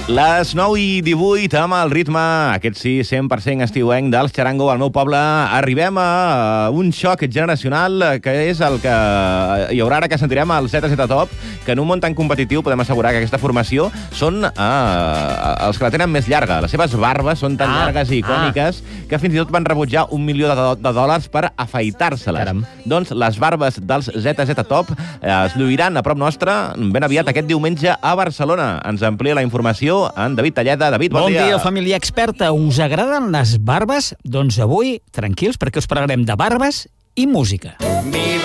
Les 9:18 amb el ritme, aquest sí, 100% estiuenc dels Txarango al meu poble. Arribem a un xoc generacional que és el que hi haurà ara que sentirem el ZZ Top, que en un món tan competitiu podem assegurar que aquesta formació són els que la tenen més llarga. Les seves barbes són tan llargues i icòniques que fins i tot van rebutjar $1 milió de dòlars per afaitar-se-les. Caram. Doncs les barbes dels ZZ Top es lluiran a prop nostre ben aviat aquest diumenge a Barcelona. Ens amplia la informació en David Talleda. David, bon dia. Bon dia, família experta. Us agraden les barbes? Doncs avui, tranquils, perquè us parlarem de barbes i música. Mi